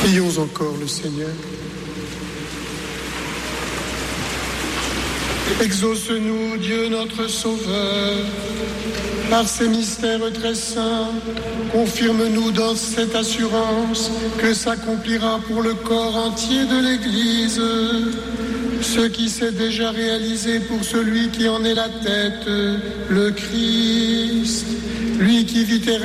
Prions encore le Seigneur. Exauce-nous, Dieu notre Sauveur, par ces mystères très saints, confirme-nous dans cette assurance que s'accomplira pour le corps entier de l'Église ce qui s'est déjà réalisé pour celui qui en est la tête, le Christ, lui qui vit et